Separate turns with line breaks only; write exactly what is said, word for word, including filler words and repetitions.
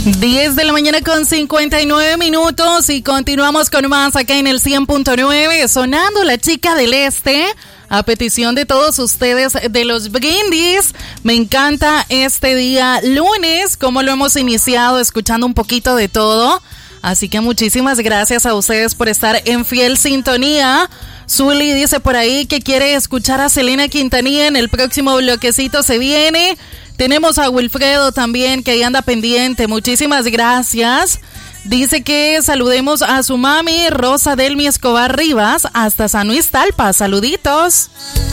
diez de la mañana con cincuenta y nueve minutos y continuamos con más acá en el cien punto nueve, sonando La Chica del Este. A petición de todos ustedes de los brindis, me encanta este día lunes, como lo hemos iniciado escuchando un poquito de todo. Así que muchísimas gracias a ustedes por estar en fiel sintonía. Zuli dice por ahí que quiere escuchar a Selena Quintanilla, en el próximo bloquecito se viene. Tenemos a Wilfredo también que ahí anda pendiente, muchísimas gracias. Dice que saludemos a su mami, Rosa Delmi Escobar Rivas, hasta San Luis Talpa. Saluditos.